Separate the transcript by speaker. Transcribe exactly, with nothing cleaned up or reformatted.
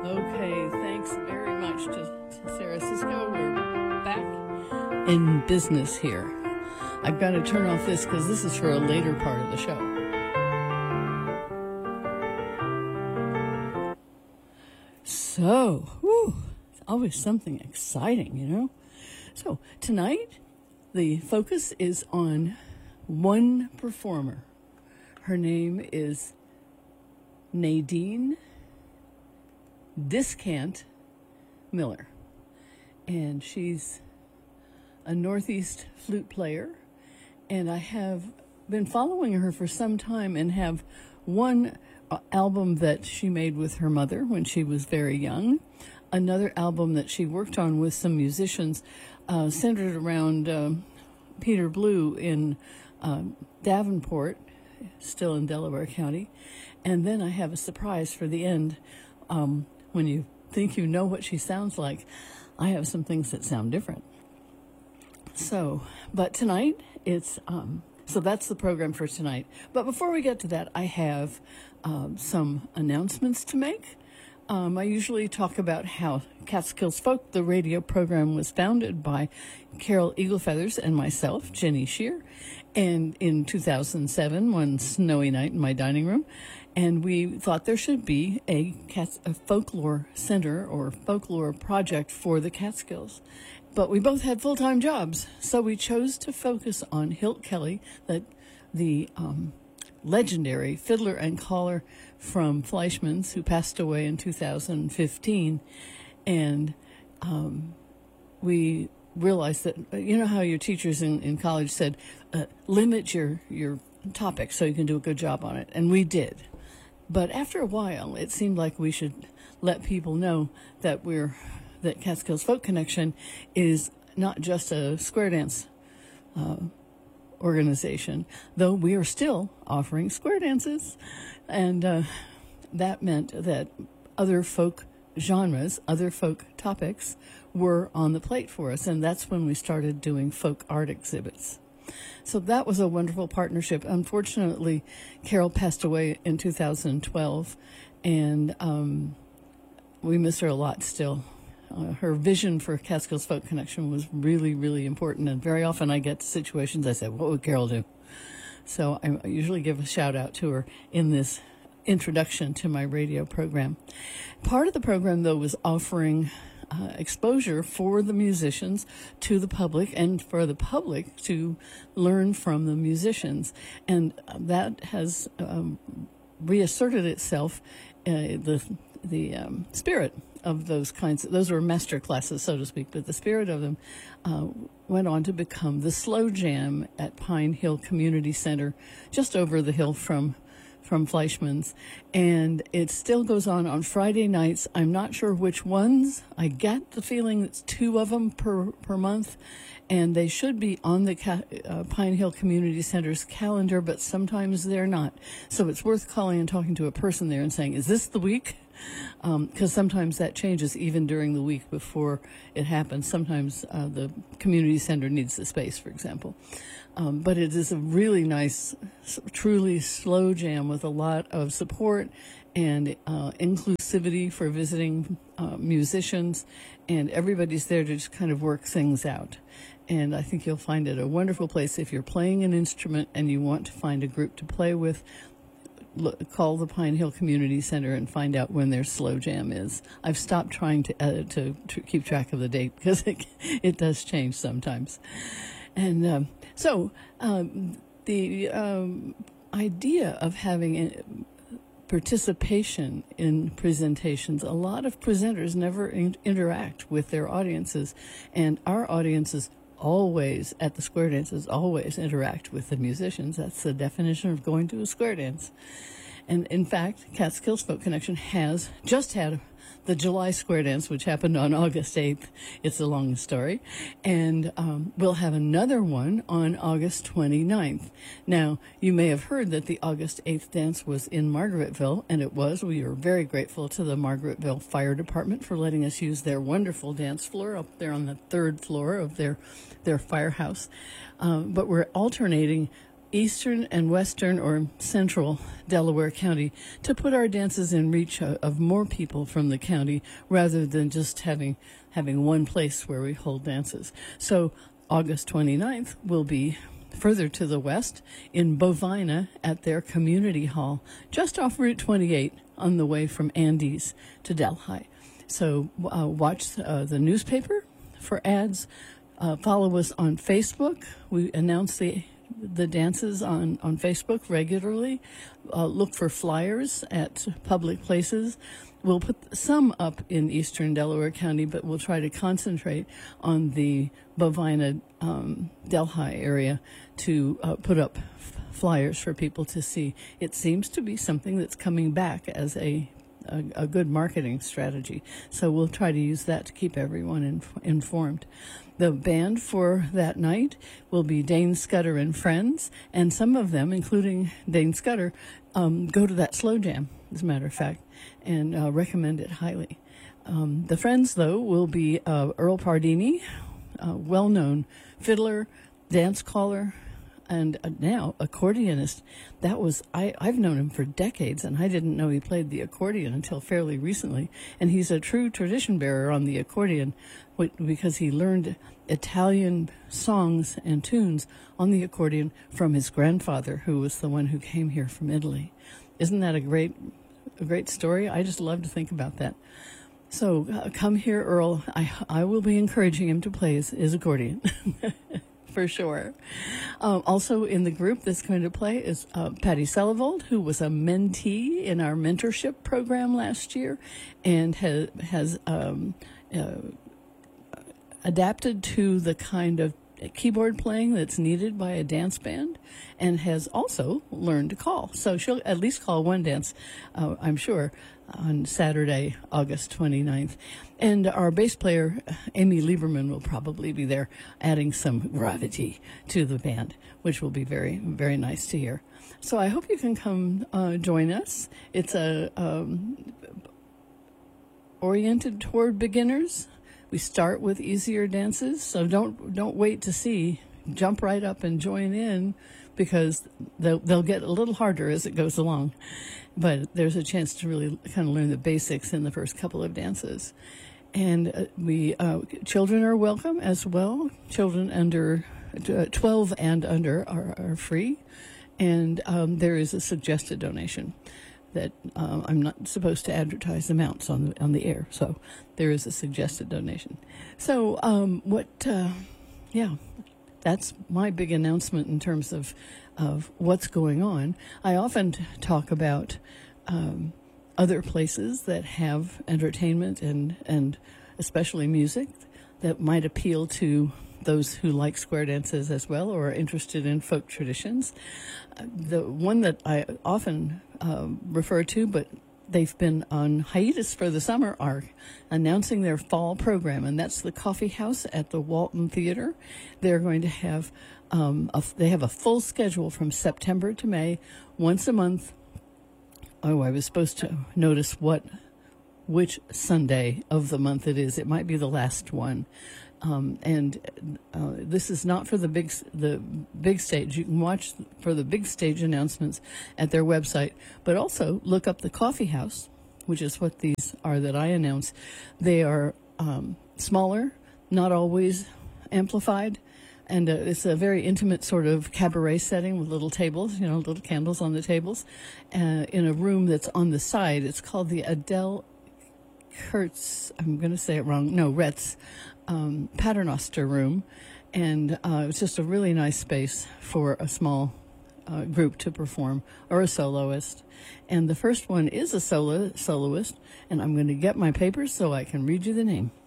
Speaker 1: Okay, thanks very much to Sarah Cisco. We're back in business here. I've got to turn off this because this is for a later part of the show. So, whew, it's always something exciting, you know? So, tonight, the focus is on one performer. Her name is Nadine Discant Miller, and she's a Northeast flute player, and I have been following her for some time and have one album that she made with her mother when she was very young, another album that she worked on with some musicians uh, centered around uh, Peter Blue in uh, Davenport, still in Delaware County, and then I have a surprise for the end. Um, when you think you know what she sounds like, I have some things that sound different. So, but tonight, it's, um, so that's the program for tonight. But before we get to that, I have um, some announcements to make. Um, I usually talk about how Catskills Folk, the radio program, was founded by Carol Eaglefeathers and myself, Jenny Shear, and in two thousand seven, one snowy night in my dining room, and we thought there should be a, Cats, a folklore center or folklore project for the Catskills. But we both had full-time jobs, so we chose to focus on Hilt Kelly, that the um, legendary fiddler and caller from Fleischmann's, who passed away in two thousand fifteen, and um, we realized that, you know how your teachers in, in college said, uh, limit your, your topic so you can do a good job on it, and we did. But after a while, it seemed like we should let people know that we're that Catskills Folk Connection is not just a square dance uh, organization, though we are still offering square dances, and uh, that meant that other folk genres, other folk topics were on the plate for us, and that's when we started doing folk art exhibits. So that was a wonderful partnership. Unfortunately, Carol passed away in two thousand twelve, and um, we miss her a lot still. Uh, her vision for Catskills Folk Connection was really, really important, and very often I get to situations I say, what would Carol do? So I usually give a shout out to her in this introduction to my radio program. Part of the program, though, was offering uh, exposure for the musicians to the public, and for the public to learn from the musicians. And that has um, reasserted itself, uh, the the um, spirit of those kinds of, those were master classes, so to speak, but the spirit of them uh, went on to become the Slow Jam at Pine Hill Community Center, just over the hill from from Fleischmann's, and it still goes on on Friday nights. I'm not sure which ones. I get the feeling it's two of them per, per month, and they should be on the Ca- uh, Pine Hill Community Center's calendar, but sometimes they're not. So it's worth calling and talking to a person there and saying, is this the week? Because um, sometimes that changes even during the week before it happens. Sometimes uh, the community center needs the space, for example. Um, but it is a really nice, truly slow jam with a lot of support and uh, inclusivity for visiting uh, musicians, and everybody's there to just kind of work things out. And I think you'll find it a wonderful place if you're playing an instrument and you want to find a group to play with. Look, call the Pine Hill Community Center and find out when their slow jam is. I've stopped trying to uh, to, to keep track of the date because it, it does change sometimes. And um, so um, the um, idea of having a participation in presentations, a lot of presenters never in- interact with their audiences, and our audiences always, at the square dances, always interact with the musicians. That's the definition of going to a square dance. And in fact, Catskills Folk Connection has just had the July Square Dance, which happened on August eighth. It's a long story. And um, we'll have another one on August twenty-ninth. Now, you may have heard that the August eighth dance was in Margaretville, and it was. We are very grateful to the Margaretville Fire Department for letting us use their wonderful dance floor up there on the third floor of their, their firehouse. Um, but we're alternating eastern and western or central Delaware County to put our dances in reach of, of more people from the county rather than just having having one place where we hold dances. So August twenty-ninth will be further to the west in Bovina at their community hall, just off Route twenty-eight on the way from Andes to Delhi. So uh, watch uh, the newspaper for ads. Uh, follow us on Facebook. We announce the the dances on, on Facebook regularly. Uh, look for flyers at public places. We'll put some up in eastern Delaware County, but we'll try to concentrate on the Bovina, um, Delhi area to uh, put up f- flyers for people to see. It seems to be something that's coming back as a A, a good marketing strategy. So we'll try to use that to keep everyone inf- informed. The band for that night will be Dane Scudder and Friends, and some of them, including Dane Scudder, um, go to that slow jam, as a matter of fact, and uh, recommend it highly. Um, the Friends, though, will be uh, Earl Pardini, a well-known fiddler, dance caller, and uh, now accordiονist. That was I, I've known him for decades, and I didn't know he played the accordion until fairly recently. And he's a true tradition bearer on the accordion because he learned Italian songs and tunes on the accordion from his grandfather, who was the one who came here from Italy. Isn't that a great, a great story? I just love to think about that. So uh, come here, Earl. I I will be encouraging him to play his, his accordion. For sure. Um, also in the group that's going to play is uh, Patty Selivold, who was a mentee in our mentorship program last year and has, has um, uh, adapted to the kind of keyboard playing that's needed by a dance band and has also learned to call. So she'll at least call one dance, uh, I'm sure, on Saturday, August twenty-ninth. And our bass player, Amy Lieberman, will probably be there adding some gravity to the band, which will be very, very nice to hear. So I hope you can come uh, join us. It's a um, oriented toward beginners. We start with easier dances, so don't don't wait to see. Jump right up and join in, because they'll, they'll get a little harder as it goes along. But there's a chance to really kind of learn the basics in the first couple of dances. And uh, we uh, children are welcome as well. Children under uh, twelve and under are, are free. And um, there is a suggested donation that uh, I'm not supposed to advertise amounts on the, on the air. So there is a suggested donation. So um, what, uh, yeah, that's my big announcement in terms of, of what's going on. I often t- talk about um, other places that have entertainment and, and especially music that might appeal to those who like square dances as well or are interested in folk traditions. Uh, the one that I often uh, refer to, but they've been on hiatus for the summer, are announcing their fall program, and that's the Coffee House at the Walton Theater. They're going to have um, a, they have a full schedule from September to May, once a month. Oh, I was supposed to notice what which Sunday of the month it is. It might be the last one. Um, and uh, this is not for the big the big stage. You can watch for the big stage announcements at their website, but also look up the Coffee House, which is what these are that I announce. They are um, smaller, not always amplified, and uh, it's a very intimate sort of cabaret setting with little tables, you know, little candles on the tables, uh, in a room that's on the side. It's called the Adele Kurtz, I'm going to say it wrong, no, Retz, um, Paternoster room, and uh, it's just a really nice space for a small uh, group to perform, or a soloist. And the first one is a solo soloist, and I'm going to get my papers so I can read you the name.